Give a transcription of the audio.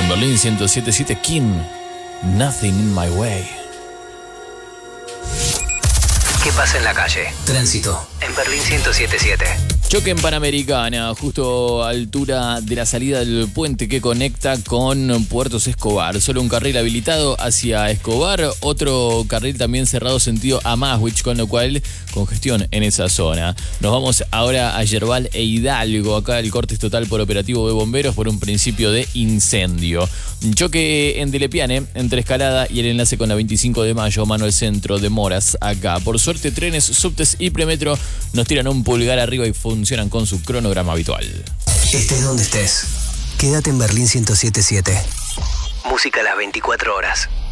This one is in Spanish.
En Berlín 107.7 Kim, Nothing in My Way. ¿Qué pasa en la calle? Tránsito en Berlín 107.7. Choque en Panamericana, justo a altura de la salida del puente que conecta con Puertos Escobar. Solo un carril habilitado hacia Escobar, otro carril también cerrado sentido a Maswich, con lo cual congestión en esa zona. Nos vamos ahora a Yerbal e Hidalgo. Acá el corte es total por operativo de bomberos por un principio de incendio. Un choque en Dilepiane, entre Escalada y el enlace con la 25 de mayo, mano al centro, demoras acá. Por suerte, trenes, subtes y premetro nos tiran un pulgar arriba y funcionan con su cronograma habitual. Estés donde estés, quédate en Berlín 107.7. Música a las 24 horas.